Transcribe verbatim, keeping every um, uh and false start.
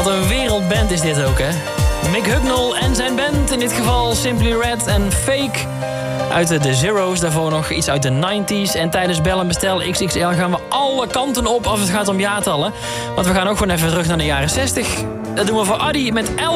Wat een wereldband is dit ook, hè? Mick Hucknall en zijn band, in dit geval Simply Red en Fake. Uit de Zero's, daarvoor nog iets uit de negentig. En tijdens Bel en Bestel X X L gaan we alle kanten op als het gaat om jaartallen. Want we gaan ook gewoon even terug naar de jaren zestig. Dat doen we voor Adi met L.